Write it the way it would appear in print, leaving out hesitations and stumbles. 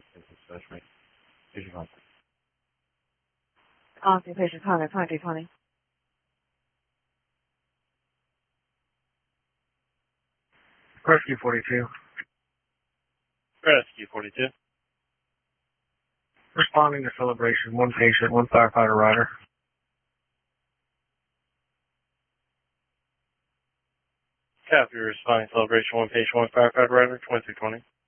Occupation contact 2320. Rescue 42. Rescue 42. Responding to celebration, one patient, one firefighter rider. Copy, responding celebration, one patient, one firefighter rider, 2320.